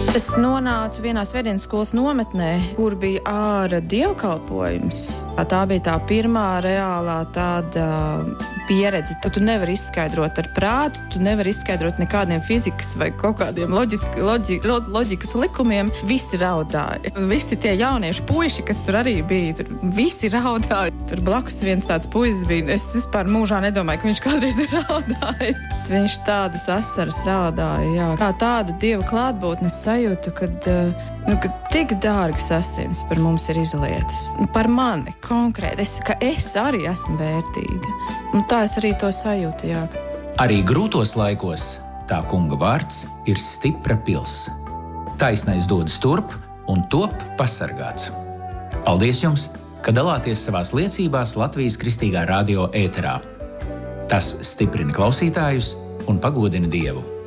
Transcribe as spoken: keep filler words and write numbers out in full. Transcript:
Es nonācu vienā svētdienas skolas nometnē, kur bija āra dievkalpojums. Tā bija tā pirmā reālā tāda pieredze. Tu nevari izskaidrot ar prātu, tu nevari izskaidrot nekādiem fizikas vai kaut kādiem loģiski, loģi, loģikas likumiem. Visi raudāja. Visi tie jaunieši puiši, kas tur arī bija, tur visi raudāja. Tur blakus viens tāds puisis bija. Es vispār mūžā nedomāju, ka viņš kādreiz ir raudājis. Viņš tādas asaras raudāja, jā. Kā tādu Dieva klātbūtnes sajūtu, kad, nu, kad tik dārgas asins par mums ir izlietas. Par mani konkrēti, es, ka es arī esmu vērtīga. Un tā es arī to sajūtu, jā. Arī grūtos laikos tā kunga vārds ir stipra pils. Taisnais dodas turp un top pasargāts. Paldies jums, ka dalāties savās liecībās Latvijas Kristīgā radio ēterā. Tas stiprina klausītājus un pagodina Dievu.